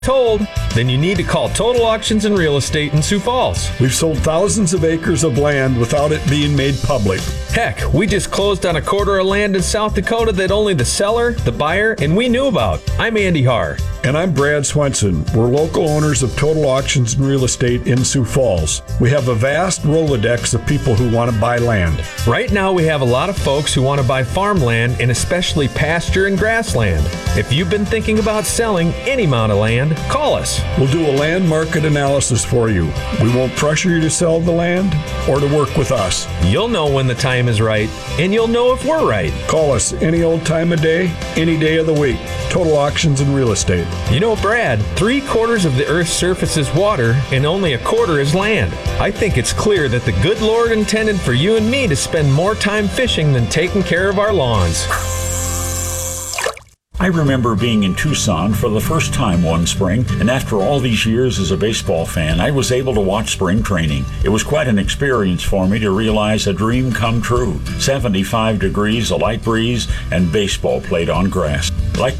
told, then you need to call Total Auctions and Real Estate in Sioux Falls. We've sold thousands of acres of land without it being made public. Heck, we just closed on a quarter of land in South Dakota that only the seller, the buyer, and we knew about. I'm Andy Haar. And I'm Brad Swenson. We're local owners of Total Auctions and Real Estate in Sioux Falls. We have a vast Rolodex of people who want to buy land. Right now, we have a lot of folks who want to buy farmland and especially pasture and grassland. If you've been thinking about selling any amount of land, call us. We'll do a land market analysis for you. We won't pressure you to sell the land or to work with us. You'll know when the time is right, and you'll know if we're right. Call us any old time of day, any day of the week. Total Auctions and Real Estate. You know, Brad, 3/4 of the Earth's surface is water, and only 1/4 is land. I think it's clear that the good Lord intended for you and me to spend more time fishing than taking care of our lawns. I remember being in Tucson for the first time one spring, and after all these years as a baseball fan, I was able to watch spring training. It was quite an experience for me to realize a dream come true. 75 degrees, a light breeze, and baseball played on grass. Like